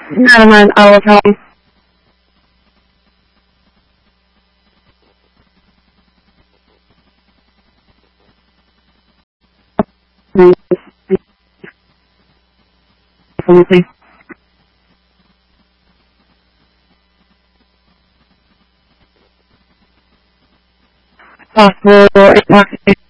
Never mind, I will tell him. Possible intoxication.